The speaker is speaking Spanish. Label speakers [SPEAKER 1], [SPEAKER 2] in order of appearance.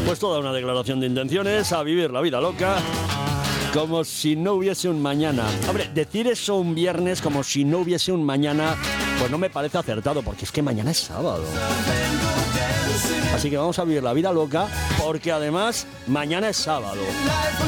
[SPEAKER 1] Pues toda una declaración de intenciones, a vivir la vida loca, como si no hubiese un mañana. Hombre, decir eso un viernes como si no hubiese un mañana, pues no me parece acertado, porque es que mañana es sábado. Así que vamos a vivir la vida loca, porque además mañana es sábado.